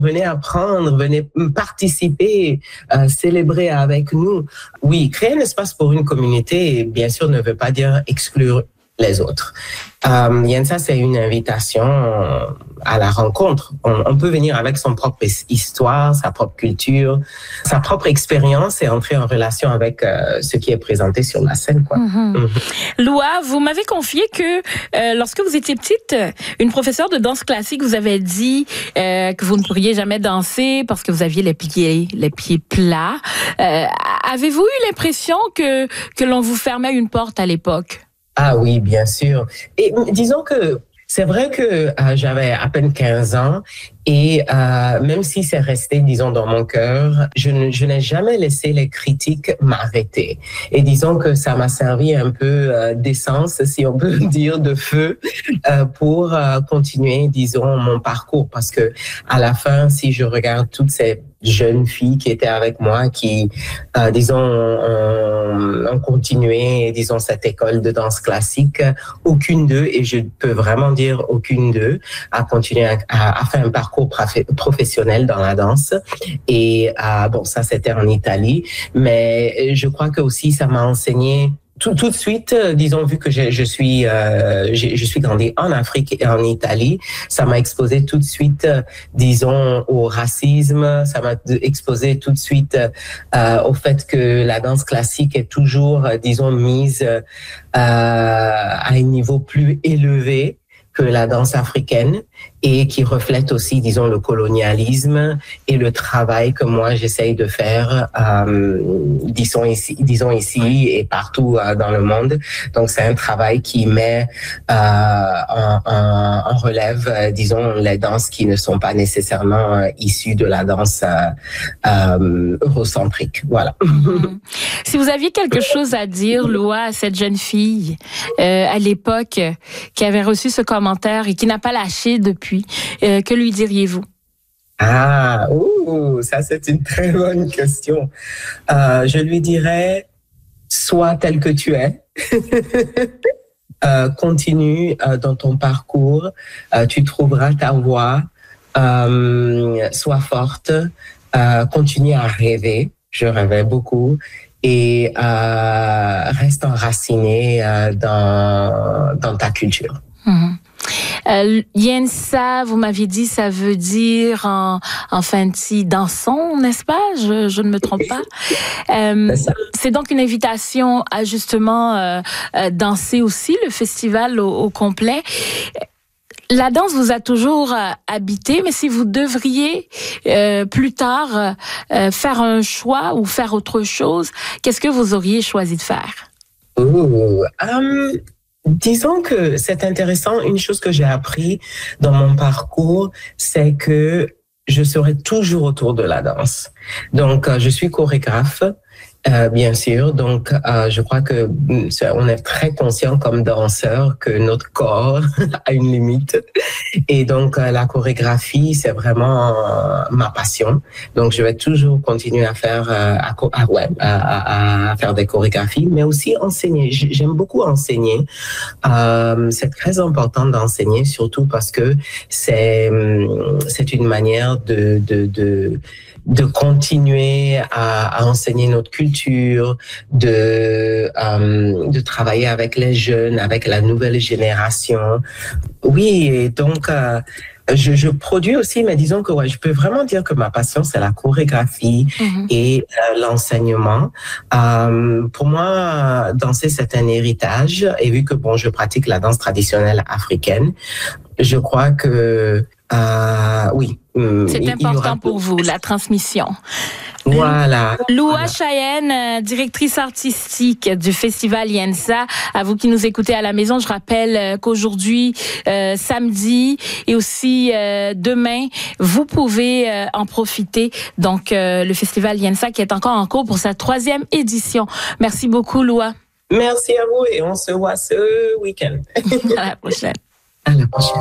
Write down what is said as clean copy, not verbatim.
venez apprendre, venez participer, célébrer avec nous. Oui, créer un espace pour une communauté, bien sûr, ne veut pas dire exclure les autres. Yensa, c'est une invitation à la rencontre. On peut venir avec son propre histoire, sa propre culture, sa propre expérience et entrer en relation avec ce qui est présenté sur la scène, quoi. Loa, vous m'avez confié que lorsque vous étiez petite, une professeure de danse classique vous avait dit que vous ne pourriez jamais danser parce que vous aviez les pieds plats. Avez-vous eu l'impression que l'on vous fermait une porte à l'époque? Ah oui, bien sûr. Et disons que c'est vrai que j'avais à peine 15 ans et même si c'est resté, disons, dans mon cœur, je n'ai jamais laissé les critiques m'arrêter. Et disons que ça m'a servi un peu d'essence, si on peut dire, de feu, pour continuer, disons, mon parcours. Parce que à la fin, si je regarde toutes ces jeunes filles qui étaient avec moi, qui, disons, ont continué, disons, cette école de danse classique, aucune d'eux, et je peux vraiment dire aucune d'eux, a continué à faire un parcours professionnel dans la danse. Et bon, ça, c'était en Italie. Mais je crois que aussi, ça m'a enseigné tout de suite, disons, vu que je suis grandi en Afrique et en Italie, ça m'a exposé tout de suite, disons, au racisme, ça m'a exposé tout de suite au fait que la danse classique est toujours, disons, mise à un niveau plus élevé que la danse africaine et qui reflète aussi, disons, le colonialisme et le travail que moi j'essaye de faire, disons ici et partout dans le monde. Donc c'est un travail qui met en relève, disons, les danses qui ne sont pas nécessairement issues de la danse eurocentrique. Voilà. Si vous aviez quelque chose à dire, Loa, à cette jeune fille à l'époque qui avait reçu ce commentaire et qui n'a pas lâché depuis, que lui diriez-vous? Ça c'est une très bonne question. Je lui dirais, sois tel que tu es. Continue dans ton parcours. Tu trouveras ta voie. Sois forte. Continue à rêver. Je rêvais beaucoup. Et reste enraciné dans ta culture. Yensa, vous m'aviez dit, ça veut dire en fanti dansons, n'est-ce pas? Je ne me trompe pas. C'est donc une invitation à justement danser aussi, le festival au complet. La danse vous a toujours habité, mais si vous devriez plus tard faire un choix ou faire autre chose, qu'est-ce que vous auriez choisi de faire? Disons que c'est intéressant. Une chose que j'ai appris dans mon parcours, c'est que je serai toujours autour de la danse. Donc, je suis chorégraphe. Bien sûr, donc je crois que on est très conscient comme danseur que notre corps a une limite et donc la chorégraphie c'est vraiment ma passion. Donc je vais toujours continuer à faire à faire des chorégraphies, mais aussi enseigner. J'aime beaucoup enseigner. C'est très important d'enseigner, surtout parce que c'est une manière de continuer à enseigner notre culture, de travailler avec les jeunes, avec la nouvelle génération. Oui, et donc je produis aussi, mais disons que je peux vraiment dire que ma passion c'est la chorégraphie et l'enseignement. Pour moi, danser c'est un héritage, et vu que je pratique la danse traditionnelle africaine, je crois que oui. C'est important pour vous, la transmission. Voilà. Loa Chayenne, directrice artistique du Festival Yensa. À vous qui nous écoutez à la maison, je rappelle qu'aujourd'hui, samedi et aussi demain, vous pouvez en profiter. Donc, le Festival Yensa qui est encore en cours pour sa 3e édition. Merci beaucoup, Loa. Merci à vous et on se voit ce week-end. À la prochaine. À la prochaine.